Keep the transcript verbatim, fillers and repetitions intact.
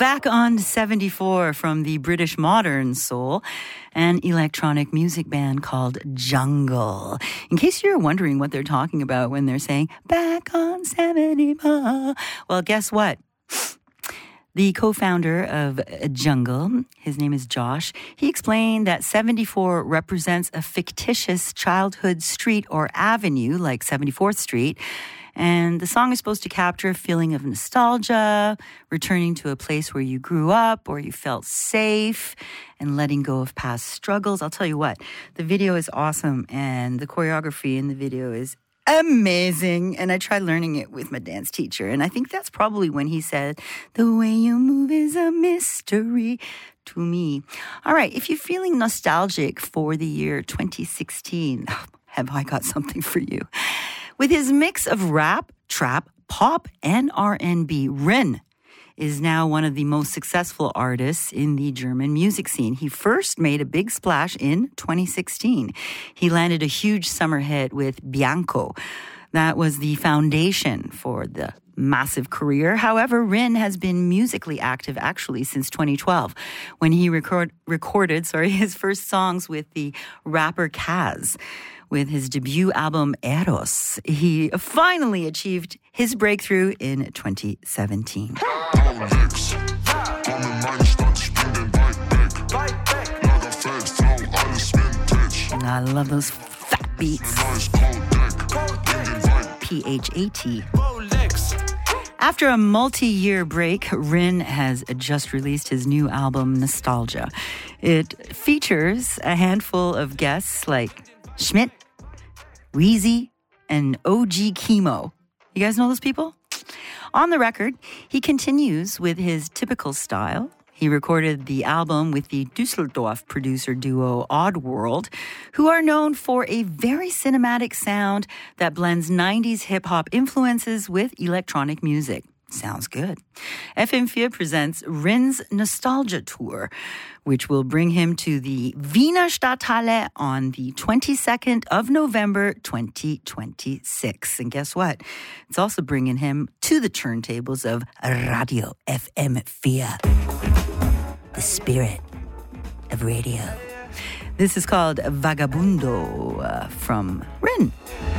back on seventy-four from the British modern soul, an electronic music band called Jungle. In case you're wondering what they're talking about when they're saying, back on seventy-four, well, guess what? The co-founder of Jungle, his name is Josh, he explained that seventy-four represents a fictitious childhood street or avenue like seventy-fourth Street. And the song is supposed to capture a feeling of nostalgia, returning to a place where you grew up or you felt safe, and letting go of past struggles. I'll tell you what, the video is awesome, and the choreography in the video is amazing. And I tried learning it with my dance teacher, and I think that's probably when he said, the way you move is a mystery to me. All right, if you're feeling nostalgic for the year twenty sixteen, have I got something for you. With his mix of rap, trap, pop, and R and B, Rin is now one of the most successful artists in the German music scene. He first made a big splash in twenty sixteen. He landed a huge summer hit with Bianco. That was the foundation for the massive career. However, Rin has been musically active actually since twenty twelve when he record, recorded sorry, his first songs with the rapper Kaz. With his debut album Eros, he finally achieved his breakthrough in twenty seventeen. I love those fat beats. P H A T. After a multi-year break, Rin has just released his new album, Nostalgia. It features a handful of guests like Schmidt, Weezy, and O G Chemo. You guys know those people? On the record, he continues with his typical style. He recorded the album with the Düsseldorf producer duo Oddworld, who are known for a very cinematic sound that blends nineties hip-hop influences with electronic music. Sounds good. F M four presents Rin's Nostalgia Tour, which will bring him to the Wiener Stadthalle on the twenty-second of November, twenty twenty-six. And guess what? It's also bringing him to the turntables of Radio F M four, the spirit of radio. This is called Vagabundo uh, from Rin.